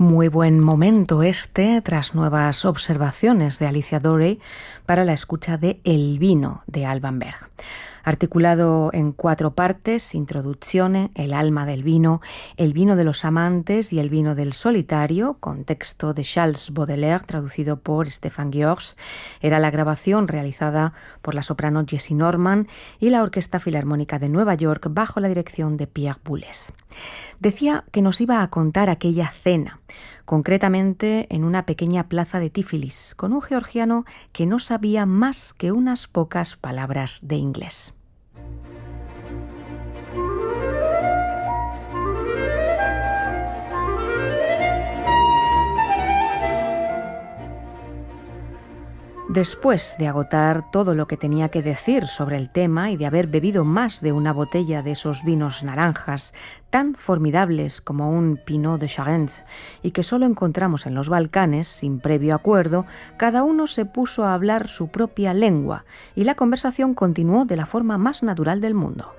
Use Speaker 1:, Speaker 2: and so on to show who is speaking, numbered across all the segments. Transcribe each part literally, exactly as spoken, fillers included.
Speaker 1: Muy buen momento este, tras nuevas observaciones de Alicia Dorey, para la escucha de El vino de Alban Berg. Articulado en cuatro partes: Introduzione, El alma del vino, El vino de los amantes y El vino del solitario, con texto de Charles Baudelaire, traducido por Stefan Georges. Era la grabación realizada por la soprano Jessie Norman y la Orquesta Filarmónica de Nueva York bajo la dirección de Pierre Boulez. Decía que nos iba a contar aquella cena, concretamente en una pequeña plaza de Tiflis, con un georgiano que no sabía más que unas pocas palabras de inglés. Después de agotar todo lo que tenía que decir sobre el tema y de haber bebido más de una botella de esos vinos naranjas tan formidables como un Pinot de Charente y que solo encontramos en los Balcanes sin previo acuerdo, cada uno se puso a hablar su propia lengua y la conversación continuó de la forma más natural del mundo.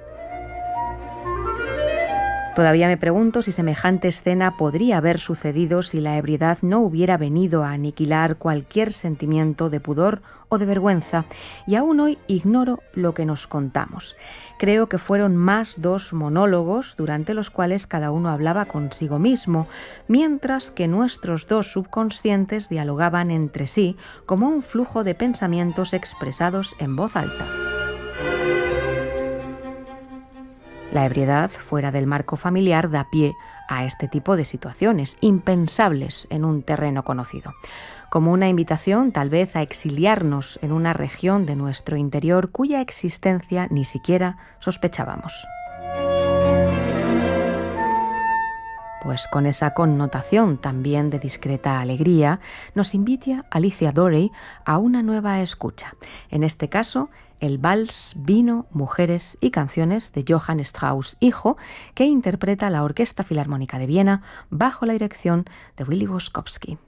Speaker 1: Todavía me pregunto si semejante escena podría haber sucedido si la ebriedad no hubiera venido a aniquilar cualquier sentimiento de pudor o de vergüenza, y aún hoy ignoro lo que nos contamos. Creo que fueron más dos monólogos durante los cuales cada uno hablaba consigo mismo, mientras que nuestros dos subconscientes dialogaban entre sí como un flujo de pensamientos expresados en voz alta. La ebriedad, fuera del marco familiar, da pie a este tipo de situaciones, impensables en un terreno conocido, como una invitación tal vez a exiliarnos en una región de nuestro interior cuya existencia ni siquiera sospechábamos. Pues con esa connotación también de discreta alegría, nos invita Alicia Dorey a una nueva escucha. En este caso, el vals Vino, Mujeres y Canciones de Johann Strauss hijo, que interpreta la Orquesta Filarmónica de Viena bajo la dirección de Willy Boskowski.